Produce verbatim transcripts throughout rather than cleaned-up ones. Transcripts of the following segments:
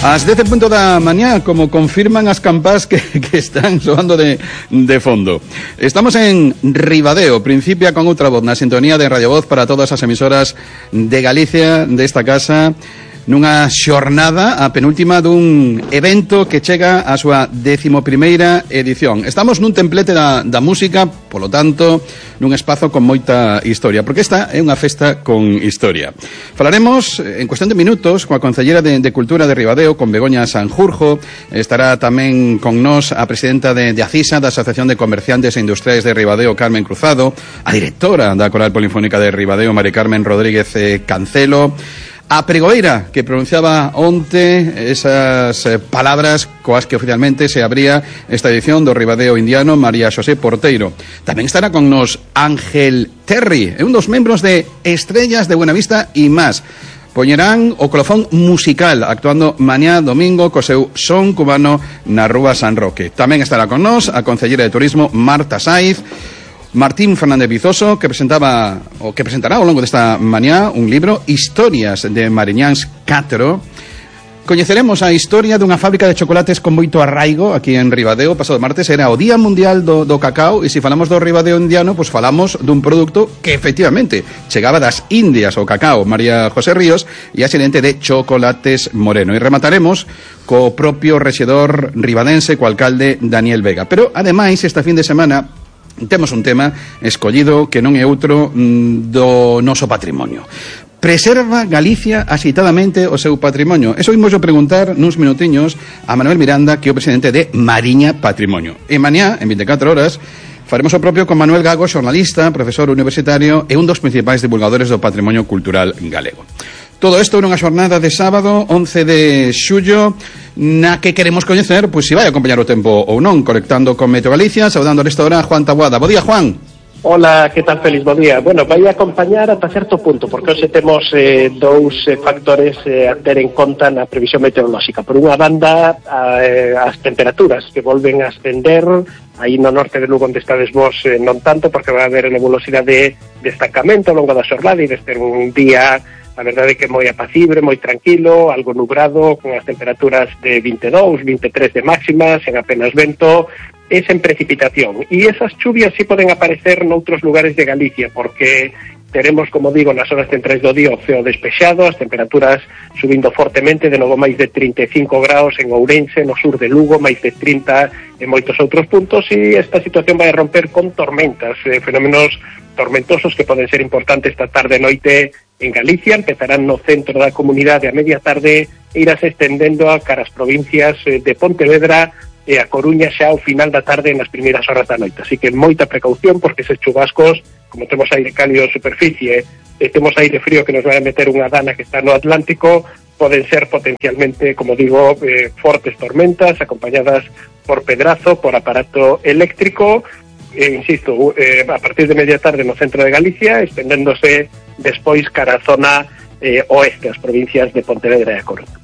Ás dez punto da mañá, como confirman as campás que, que están soando de, de fondo. Estamos en Ribadeo, principia con outra voz na sintonía de Radio Voz para todas as emisoras de Galicia desta casa, nunha xornada, a penúltima dun evento que chega á súa décimo primeira edición. Estamos nun templete da, da música, polo tanto, nun espazo con moita historia, porque esta é unha festa con historia. Falaremos en cuestión de minutos coa Concellera de, de Cultura de Ribadeo, con Begoña Sanjurjo. Estará tamén con nós a presidenta de, de ACISA, da Asociación de Comerciantes e Industriais de Ribadeo, Carmen Cruzado, a directora da Coral Polifónica de Ribadeo, Mari Carmen Rodríguez eh, Cancelo, a pregoeira que pronunciaba onte esas eh, palabras coas que oficialmente se abría esta edición do Ribadeo Indiano, María Xosé Porteiro. Tamén estará con nos Ángel Terry, é un dos membros de Estrellas de Buenavista e máis. Poñerán o colofón musical actuando mañá domingo co seu son cubano na Rúa San Roque. Tamén estará con nos a Concellera de Turismo Marta Saiz, Martín Fernández Vizoso, que presentaba o que presentará ao longo desta mañá un libro, Historias de Mariñáns catro. Coñeceremos a historia dunha fábrica de chocolates con moito arraigo aquí en Ribadeo. O pasado martes era o Día Mundial do, do Cacao, e se falamos do Ribadeo Indiano, pois falamos dun produto que efectivamente chegaba das Indias, o cacao. María José Ríos e a xerente de Chocolates Moreno. E remataremos co propio rexedor ribadense, co alcalde Daniel Vega. Pero ademais, esta fin de semana temos un tema escollido que non é outro mm, do noso patrimonio. Preserva Galicia axeitadamente o seu patrimonio? Eso imos yo preguntar nuns minutiños a Manuel Miranda, que é o presidente de Mariña Patrimonio. E mañá, en vinte e catro horas, faremos o propio con Manuel Gago, xornalista, profesor universitario e un dos principais divulgadores do patrimonio cultural galego. Todo isto nunha xornada de sábado, once de xullo, na que queremos coñecer, pois se vai acompañar o tempo ou non, conectando con Meteo Galicia, saudando nesta hora a Juan Taboada. Bo día, Juan. Hola, que tal, feliz, bo día. Bueno, vai acompañar ata certo punto, porque hoxe temos eh, dous eh, factores eh, a ter en conta na previsión meteorolóxica. Por unha banda, a, eh, as temperaturas que volven a ascender, aí no norte de Lugo onde estades vos eh, non tanto, porque vai haber nebulosidade de destacamento ao longo da xornada e de ter un día, a verdade é que moi apacible, moi tranquilo, algo nubrado, con as temperaturas de vinte e dous, vinte e tres de máxima, sen apenas vento, e sen precipitación. E esas chuvias sí poden aparecer noutros lugares de Galicia, porque teremos, como digo, nas horas centrais do día o ceo despexado, as temperaturas subindo fortemente, de novo máis de trinta e cinco graus en Ourense, no sur de Lugo, máis de trinta en moitos outros puntos, e esta situación vai a romper con tormentas, eh, fenómenos tormentosos que poden ser importantes esta tarde e noite en Galicia. Empezarán no centro da comunidade a media tarde e irás estendendo a cara as provincias de Pontevedra e a Coruña xa ao final da tarde nas primeiras horas da noite. Así que moita precaución, porque eses chubascos, como temos aire cálido en superficie e temos aire frío que nos vai a meter unha dana que está no Atlántico, poden ser potencialmente, como digo, eh, fortes tormentas acompañadas por pedrazo, por aparato eléctrico, e, insisto, eh, a partir de media tarde no centro de Galicia, estendéndose despois cara a zona eh, oeste, as provincias de Pontevedra e a Coruña.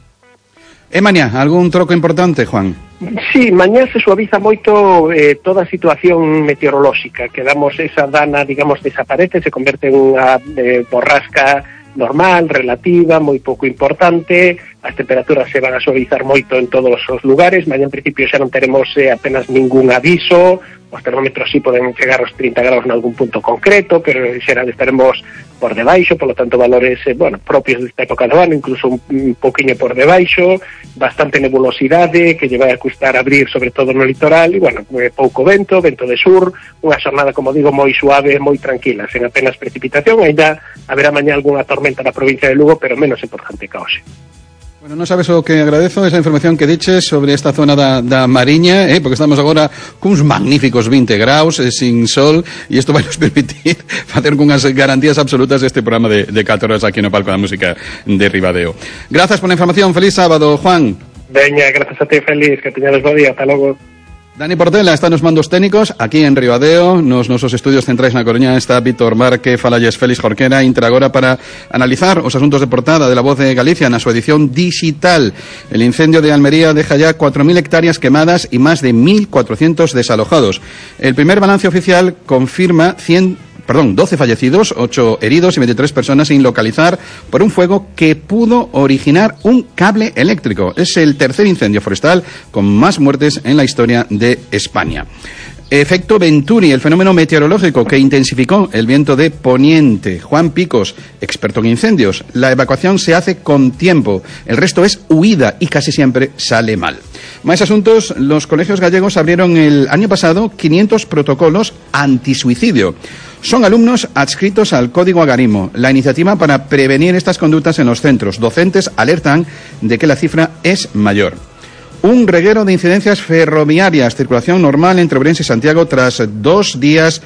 E mañá, algún troco importante, Juan? Sí, mañá se suaviza moito eh, toda a situación meteorolóxica. Quedamos esa dana, digamos, desaparece, se converte en unha eh, borrasca normal, relativa, moi pouco importante. As temperaturas se van a suavizar moito en todos os lugares. Mañá, en principio, xa non teremos eh, apenas ningún aviso. Os termómetros sí poden chegar aos trinta graus en algún punto concreto, pero en xeral estaremos por debaixo, polo tanto valores eh, bueno, propios desta época do ano, incluso un, un poquinho por debaixo, bastante nebulosidade que lle vai a custar abrir sobre todo no litoral, e bueno, eh, pouco vento, vento de sur, unha xornada, como digo, moi suave, moi tranquila, sen apenas precipitación. Ainda haberá mañá algunha tormenta na provincia de Lugo, pero menos importante que hoxe. Bueno, non sabes o que agradezo esa información que diches sobre esta zona da, da Mariña, eh, porque estamos agora cuns magníficos vinte graus, eh, sin sol, e isto vai nos permitir facer cunhas garantías absolutas este programa de, de catro horas aquí no Palco da Música de Ribadeo. Grazas por a información, feliz sábado, Juan. Veña, grazas a ti, feliz, que teñades bo día, hasta logo. Dani Portela está nos mandos técnicos aquí en Ribadeo, nos nosos estudios centrais na Coruña está Víctor Marque, falalles Félix Jorquera, intra agora para analizar os asuntos de portada de La Voz de Galicia na súa edición digital. El incendio de Almería deja ya cuatro mil hectáreas quemadas y más de mil cuatrocientos desalojados. El primer balance oficial confirma cien perdón, doce fallecidos, ocho heridos y veintitrés personas sin localizar por un fuego que pudo originar un cable eléctrico. Es el tercer incendio forestal con más muertes en la historia de España. Efecto Venturi, el fenómeno meteorológico que intensificó el viento de poniente. Juan Picos, experto en incendios. La evacuación se hace con tiempo, el resto es huida y casi siempre sale mal. Más asuntos, los colegios gallegos abrieron el año pasado quinientos protocolos antisuicidio. Son alumnos adscritos al Código Agarimo. La iniciativa para prevenir estas conductas en los centros. Docentes alertan de que la cifra es mayor. Un reguero de incidencias ferroviarias, circulación normal entre Ourense y Santiago tras dos días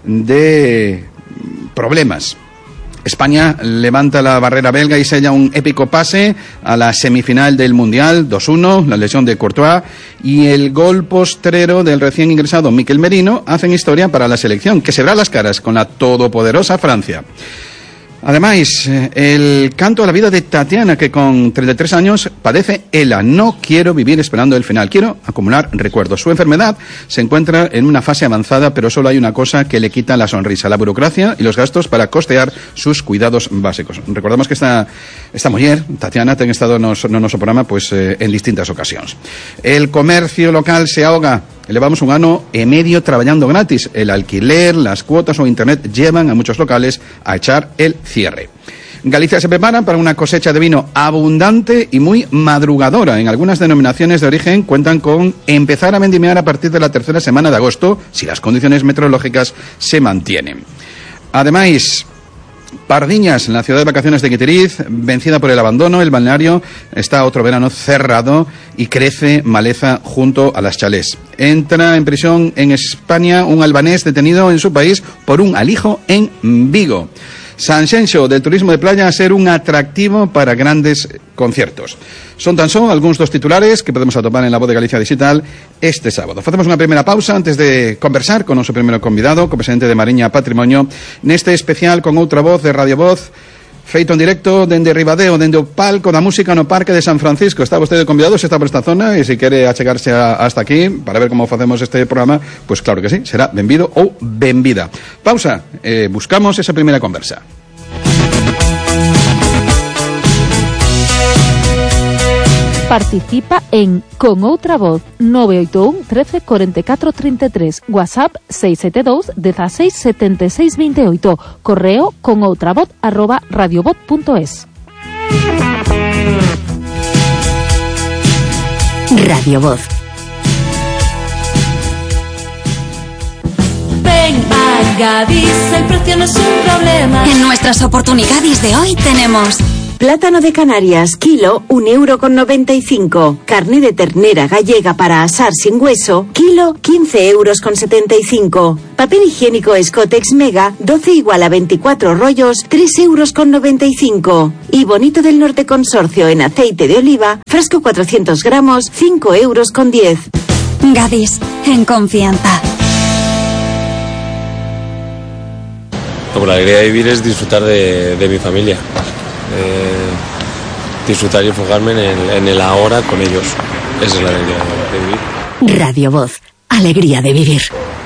de problemas. España levanta la barrera belga y sella un épico pase a la semifinal del Mundial, dos uno, la lesión de Courtois y el gol postrero del recién ingresado Mikel Merino hacen historia para la selección, que se verá las caras con la todopoderosa Francia. Además, el canto a la vida de Tatiana, que con treinta y tres años padece ELA. No quiero vivir esperando el final, quiero acumular recuerdos. Su enfermedad se encuentra en una fase avanzada, pero solo hay una cosa que le quita la sonrisa, la burocracia y los gastos para costear sus cuidados básicos. Recordamos que esta, esta mujer, Tatiana, ten estado no no noso programa pues, eh, en distintas ocasiones. El comercio local se ahoga. Levamos un ano e medio traballando gratis. El alquiler, las cuotas o internet llevan a muchos locales a echar el cierre. Galicia se prepara para una cosecha de vino abundante y muy madrugadora. En algunas denominaciones de origen cuentan con empezar a vendimiar a partir de la tercera semana de agosto, si las condiciones meteorológicas se mantienen. Además, Pardiñas, en la ciudad de vacaciones de Guitiriz, vencida por el abandono, el balneario está otro verano cerrado y crece maleza junto a las chalés. Entra en prisión en España un albanés detenido en su país por un alijo en Vigo. San Xenxo, del turismo de playa a ser un atractivo para grandes conciertos. Son tan solo algunos dos titulares que podemos atopar en La Voz de Galicia Digital este sábado. Facemos unha primeira pausa antes de conversar con noso primeiro convidado, co presidente de Mariña Patrimonio, neste especial con outra voz de Radio Voz, feito en directo dende Ribadeo, dende o palco da música no Parque de San Francisco. Está vostede convidado, se está por esta zona, e se quere achegarse a, hasta aquí para ver como facemos este programa, pues claro que sí, será benvido ou benvida. Pausa, eh, buscamos esa primeira conversa. Participa en Con Outra Voz nove oito un, trece, cuarenta y cuatro, treinta y tres, WhatsApp seis siete dos, dieciséis, setenta y seis, veintiocho, correo conoutravoz arroba radiovoz punto es. Radio Voz. Ven a Gadis, el precio no es un problema. En nuestras oportunidades de hoy tenemos plátano de Canarias, kilo, un euro con noventa y cinco. Carne de ternera gallega para asar sin hueso, kilo, quince euros con setenta y cinco. Papel higiénico Scotex Mega, doce igual a veinticuatro rollos, tres euros con noventa y cinco. Y Bonito del Norte Consorcio en aceite de oliva, frasco cuatrocientos gramos, cinco euros con diez. Gadis, en confianza. Como la alegría de vivir es disfrutar de, de mi familia. Eh, disfrutar y enfocarme en el, en el ahora con ellos. Esa es la alegría de vivir. Radio Voz, alegría de vivir.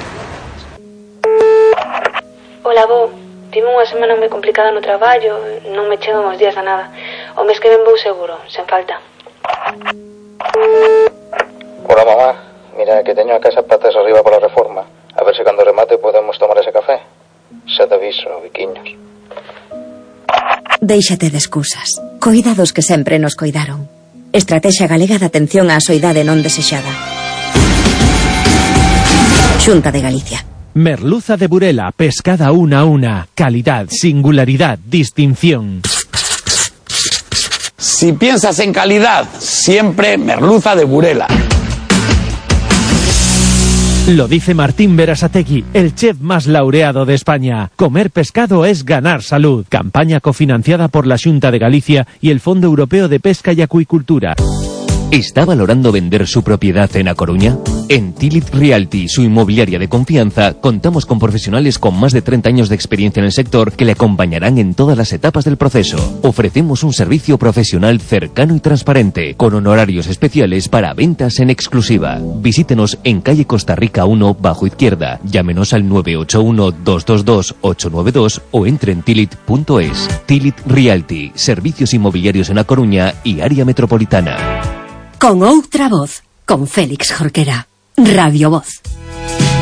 Ola, bo, tive unha semana moi complicada no traballo, non me chegan os días a nada. O mes que ven vou seguro, sen falta. Hola, mamá. Mira que teño a casa patas arriba pola reforma. A ver se cando remate podemos tomar ese café. Xa te aviso, biquiños. Déixate de excusas. Coidados que sempre nos coidaron. Estrategia Galega de Atención á Soidade Non Desexada. Xunta de Galicia. Merluza de Burela, pescada una a una. Calidad, singularidad, distinción. Si piensas en calidad, siempre merluza de Burela. Lo dice Martín Berasategui, el chef más laureado de España. Comer pescado es ganar salud. Campaña cofinanciada por la Xunta de Galicia y el Fondo Europeo de Pesca y Acuicultura. ¿Está valorando vender su propiedad en A Coruña? En Tilit Realty, su inmobiliaria de confianza, contamos con profesionales con más de treinta años de experiencia en el sector que le acompañarán en todas las etapas del proceso. Ofrecemos un servicio profesional cercano y transparente, con honorarios especiales para ventas en exclusiva. Visítenos en calle Costa Rica uno, bajo izquierda. Llámenos al nueve ocho uno, dos dos dos, ocho nueve dos o entre en tilit punto es. Tilit Realty, servicios inmobiliarios en A Coruña y área metropolitana. Con outra voz, con Félix Jorquera. Radio Voz.